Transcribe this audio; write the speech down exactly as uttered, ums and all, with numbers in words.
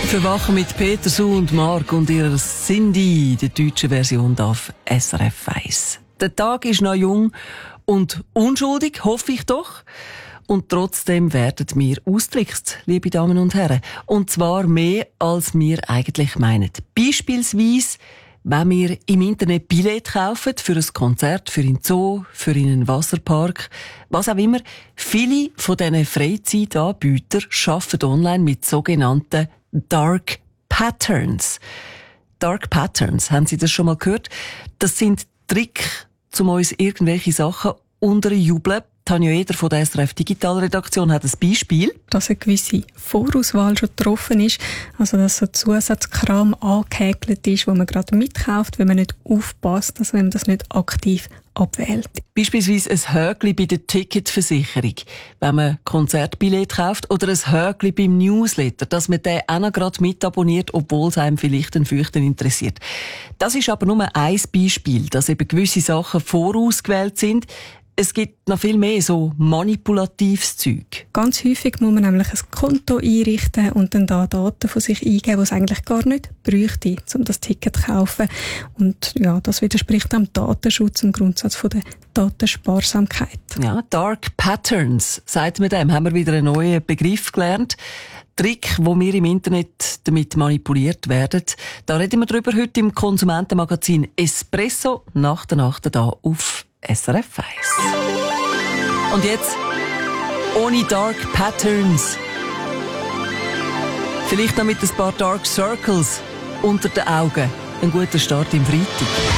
Verwachen mit Peter Su und Mark und ihrer Cindy, der deutschen Version auf S R F eins. Der Tag ist noch jung und unschuldig, hoffe ich doch. Und trotzdem werden wir austrickst, liebe Damen und Herren. Und zwar mehr, als wir eigentlich meinen. Beispielsweise, wenn wir im Internet Billett kaufen für ein Konzert, für einen Zoo, für einen Wasserpark, was auch immer. Viele von diesen Freizeitanbietern arbeiten online mit sogenannten Dark Patterns. Dark Patterns, haben Sie das schon mal gehört? Das sind Tricks, um uns irgendwelche Sachen unterjubeln. Tanja Eder von der S R F Digitalredaktion hat ein Beispiel. Dass eine gewisse Vorauswahl schon getroffen ist, also dass so Zusatzkram angehäkelt ist, wo man gerade mitkauft, wenn man nicht aufpasst, also wenn man das nicht aktiv abwählt. Beispielsweise ein Häkchen bei der Ticketversicherung, wenn man Konzertbillett kauft, oder ein Häkchen beim Newsletter, dass man den auch noch gerade mitabonniert, obwohl es einem vielleicht ein Fürchten interessiert. Das ist aber nur ein Beispiel, dass eben gewisse Sachen vorausgewählt sind. Es gibt noch viel mehr so manipulatives Zeug. Ganz häufig muss man nämlich ein Konto einrichten und dann da Daten von sich eingeben, die es eigentlich gar nicht bräuchte, um das Ticket zu kaufen. Und ja, das widerspricht dem Datenschutz, dem Grundsatz von der Datensparsamkeit. Ja, Dark Patterns, sagt man dem, haben wir wieder einen neuen Begriff gelernt. Trick, wo wir im Internet damit manipuliert werden. Da reden wir drüber heute im Konsumentenmagazin Espresso nach der Nacht da auf S R F eins. Und jetzt ohne Dark Patterns. Vielleicht noch mit ein paar Dark Circles unter den Augen. Ein guter Start im Freitag.